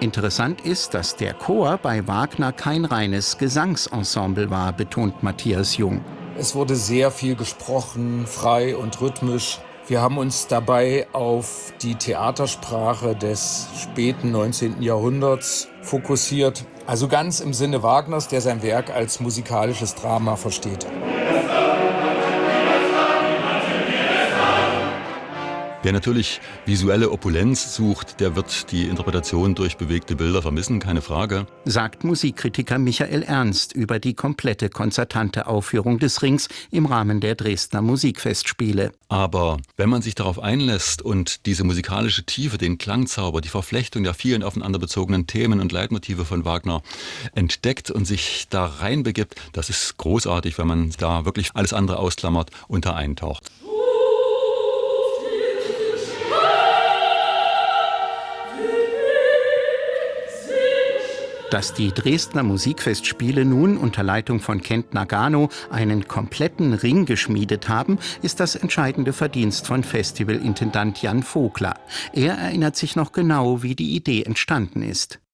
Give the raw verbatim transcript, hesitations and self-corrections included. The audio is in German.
Interessant ist, dass der Chor bei Wagner kein reines Gesangsensemble war, betont Matthias Jung. Es wurde sehr viel gesprochen, frei und rhythmisch. Wir haben uns dabei auf die Theatersprache des späten neunzehnten Jahrhunderts fokussiert. Also ganz im Sinne Wagners, der sein Werk als musikalisches Drama versteht. Wer natürlich visuelle Opulenz sucht, der wird die Interpretation durch bewegte Bilder vermissen, keine Frage. Sagt Musikkritiker Michael Ernst über die komplette konzertante Aufführung des Rings im Rahmen der Dresdner Musikfestspiele. Aber wenn man sich darauf einlässt und diese musikalische Tiefe, den Klangzauber, die Verflechtung der vielen aufeinander bezogenen Themen und Leitmotive von Wagner entdeckt und sich da reinbegibt, das ist großartig, wenn man da wirklich alles andere ausklammert und da eintaucht. Dass die Dresdner Musikfestspiele nun unter Leitung von Kent Nagano einen kompletten Ring geschmiedet haben, ist das entscheidende Verdienst von Festivalintendant Jan Vogler. Er erinnert sich noch genau, wie die Idee entstanden ist.